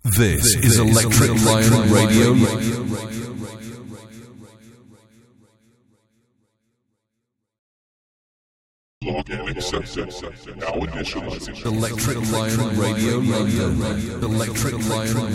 This is Electric Lion Radio. Login accepted. Now initializing. Electric Lion Radio. Electric Lion